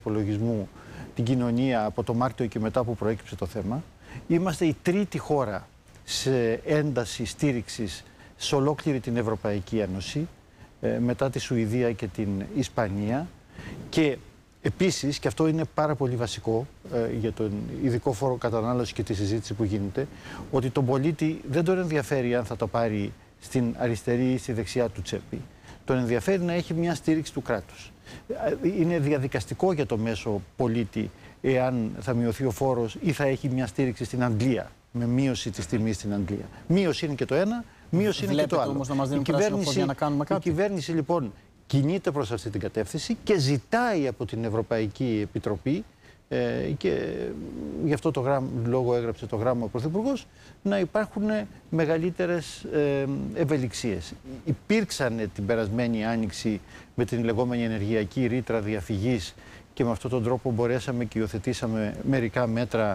υπολογισμού την κοινωνία από το Μάρτιο και μετά που προέκυψε το θέμα. Είμαστε η τρίτη χώρα σε ένταση στήριξης σε ολόκληρη την Ευρωπαϊκή Ένωση, μετά τη Σουηδία και την Ισπανία. Και επίσης, και αυτό είναι πάρα πολύ βασικό για τον ειδικό φόρο κατανάλωση και τη συζήτηση που γίνεται, ότι τον πολίτη δεν τον ενδιαφέρει αν θα το πάρει στην αριστερή ή στη δεξιά του τσέπη. Τον ενδιαφέρει να έχει μια στήριξη του κράτους. Είναι διαδικαστικό για το μέσο πολίτη εάν θα μειωθεί ο φόρος ή θα έχει μια στήριξη στην Αγγλία, με μείωση της τιμής στην Αγγλία. Μείωση είναι και το ένα, μείωση είναι και το άλλο. Όμως να μας δίνουν πράσινο φως για να κάνουμε κάτι. Η κυβέρνηση λοιπόν κινείται προς αυτή την κατεύθυνση και ζητάει από την Ευρωπαϊκή Επιτροπή και γι' αυτό το λόγο έγραψε το γράμμα ο Πρωθυπουργός, να υπάρχουν μεγαλύτερες ευελιξίες. Υπήρξαν την περασμένη άνοιξη με την λεγόμενη ενεργειακή ρήτρα διαφυγής και με αυτόν τον τρόπο μπορέσαμε και υιοθετήσαμε μερικά μέτρα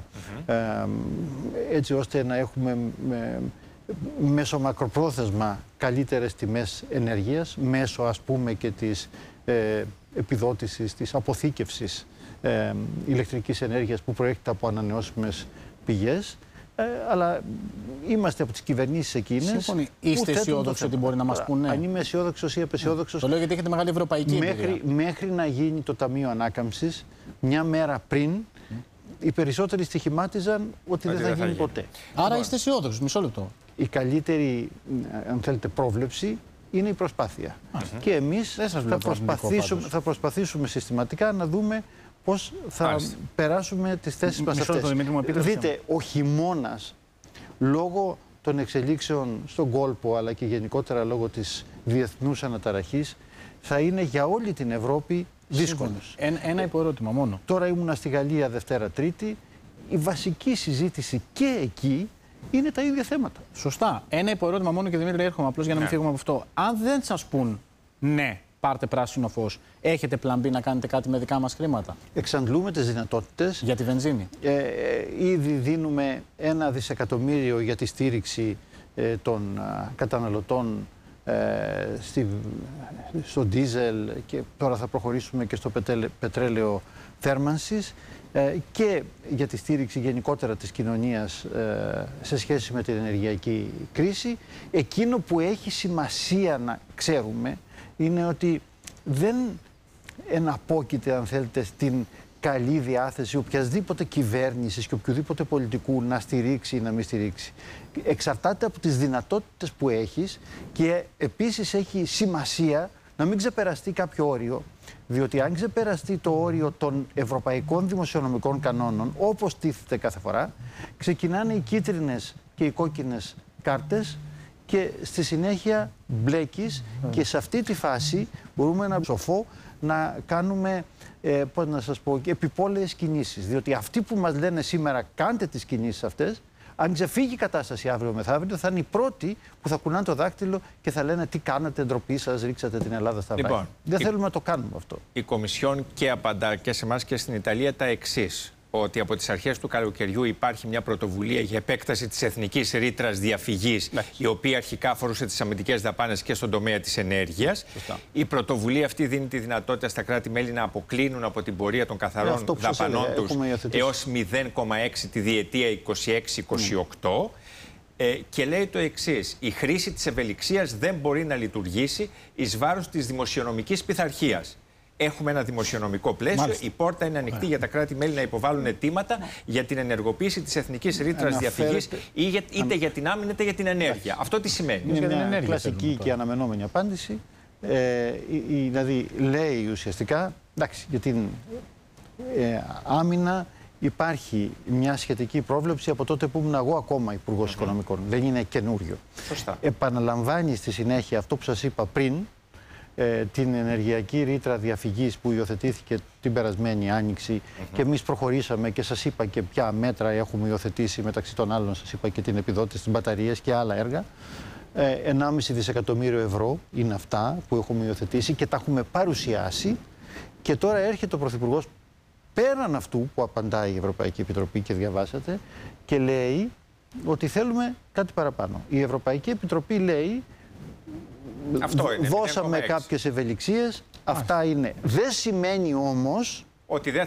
έτσι ώστε να έχουμε μέσω μακροπρόθεσμα καλύτερες τιμές ενέργειας, μέσω ας πούμε και της επιδότησης, της αποθήκευσης ηλεκτρικής ενέργειας που προέρχεται από ανανεώσιμες πηγές. Αλλά είμαστε από τις κυβερνήσεις εκείνες. Σύμφωνοι. Είστε αισιόδοξοι ότι μπορεί να μας πούνε? Αν είμαι αισιόδοξος ή απεσιόδοξος. Το λέω γιατί έχετε μεγάλη ευρωπαϊκή εμπειρία. Μέχρι να γίνει το Ταμείο Ανάκαμψης, μια μέρα πριν, οι περισσότεροι στοιχημάτιζαν ότι δεν θα γίνει ποτέ. Άρα είστε αισιόδοξοι, μισό λεπτό. Η καλύτερη, αν θέλετε, πρόβλεψη είναι η προσπάθεια. Και εμείς θα προσπαθήσουμε συστηματικά να δούμε πώς θα περάσουμε τις θέσεις μας αυτές. Δείτε, ο χειμώνας, λόγω των εξελίξεων στον κόλπο, αλλά και γενικότερα λόγω της διεθνούς αναταραχής, θα είναι για όλη την Ευρώπη δύσκολος. Ένα υποερώτημα μόνο. Τώρα ήμουνα στη Γαλλία Δευτέρα-Τρίτη. Η βασική συζήτηση και εκεί είναι τα ίδια θέματα. Σωστά. Ένα υποερώτημα μόνο και Δημήτρη, έρχομαι απλώς για να μην φύγουμε από αυτό. Αν δεν σας πούν ναι, πάρτε πράσινο φως, έχετε πλαν B να κάνετε κάτι με δικά μας χρήματα? Εξαντλούμε τις δυνατότητες. Για τη βενζίνη. Ήδη δίνουμε 1 δισεκατομμύριο για τη στήριξη των καταναλωτών στο ντίζελ και τώρα θα προχωρήσουμε και στο πετρέλαιο θέρμανσης και για τη στήριξη γενικότερα της κοινωνίας σε σχέση με την ενεργειακή κρίση. Εκείνο που έχει σημασία να ξέρουμε είναι ότι δεν εναπόκειται, αν θέλετε, στην καλή διάθεση οποιασδήποτε κυβέρνησης και οποιοδήποτε πολιτικού να στηρίξει ή να μην στηρίξει. Εξαρτάται από τις δυνατότητες που έχεις και επίσης έχει σημασία να μην ξεπεραστεί κάποιο όριο, διότι αν ξεπεραστεί το όριο των ευρωπαϊκών δημοσιονομικών κανόνων, όπως τίθεται κάθε φορά, ξεκινάνε οι κίτρινες και οι κόκκινες κάρτες και στη συνέχεια μπλέκεις και σε αυτή τη φάση μπορούμε να κάνουμε πώς να σας πω, επιπόλαιες κινήσεις. Διότι αυτοί που μας λένε σήμερα κάντε τις κινήσεις αυτές, αν ξεφύγει η κατάσταση αύριο μεθαύριο, θα είναι οι πρώτοι που θα κουνάνε το δάχτυλο και θα λένε τι κάνατε, ντροπή σας, ρίξατε την Ελλάδα στα βάθη. Δεν θέλουμε να το κάνουμε αυτό. Η Κομισιόν και απαντά και σε εμάς και στην Ιταλία τα εξής. Ότι από τις αρχές του καλοκαιριού υπάρχει μια πρωτοβουλία για επέκταση της εθνικής ρήτρας διαφυγής, η οποία αρχικά αφορούσε τις αμυντικές δαπάνες και στον τομέα της ενέργειας. Η πρωτοβουλία αυτή δίνει τη δυνατότητα στα κράτη-μέλη να αποκλίνουν από την πορεία των καθαρών δαπανών τους έως 0,6 τη διετία 26-28. Και λέει το εξής: η χρήση της ευελιξίας δεν μπορεί να λειτουργήσει εις βάρος της δημοσιονομικής πειθαρχίας. Έχουμε ένα δημοσιονομικό πλαίσιο. Μάλιστα. Η πόρτα είναι ανοιχτή για τα κράτη-μέλη να υποβάλουν αιτήματα για την ενεργοποίηση της εθνικής ρήτρας διαφυγής, είτε για την άμυνα είτε για την ενέργεια. Αυτό τι σημαίνει? Είναι μια κλασική και αναμενόμενη απάντηση. Δηλαδή, λέει ουσιαστικά, εντάξει, για την άμυνα υπάρχει μια σχετική πρόβλεψη από τότε που ήμουν εγώ ακόμα Υπουργός Οικονομικών. Δεν είναι καινούριο. Επαναλαμβάνει στη συνέχεια αυτό που σας είπα πριν, την ενεργειακή ρήτρα διαφυγής που υιοθετήθηκε την περασμένη άνοιξη και εμείς προχωρήσαμε και σας είπα και ποια μέτρα έχουμε υιοθετήσει, μεταξύ των άλλων σας είπα και την επιδότηση στις μπαταρίες και άλλα έργα. 1,5 δισεκατομμύριο ευρώ είναι αυτά που έχουμε υιοθετήσει και τα έχουμε παρουσιάσει και τώρα έρχεται ο Πρωθυπουργός πέραν αυτού που απαντάει η Ευρωπαϊκή Επιτροπή και διαβάσατε και λέει ότι θέλουμε κάτι παραπάνω. Η Ευρωπαϊκή Επιτροπή λέει αυτό είναι, δώσαμε κάποιες ευελιξίες, αυτά είναι. Δεν σημαίνει όμως ότι δεν